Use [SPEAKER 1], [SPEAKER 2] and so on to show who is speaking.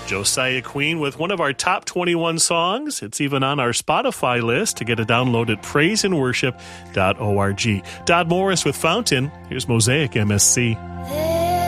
[SPEAKER 1] Josiah Queen with one of our top 21 songs. It's even on our Spotify list. To get a download at praiseandworship.org. Dodd Morris with Fountain. Here's Mosaic MSC.